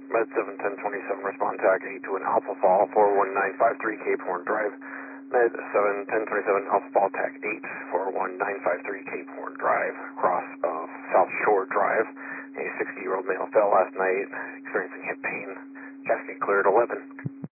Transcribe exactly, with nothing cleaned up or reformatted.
Med seven ten twenty-seven, respond TAC eight to an Alpha Fall four one nine five three Cape Horn Drive. Med seven ten twenty-seven, Alpha Fall TAC eight four one nine five three Cape Horn Drive, cross of South Shore Drive. A sixty-year-old male fell last night, experiencing hip pain. Casket cleared eleven.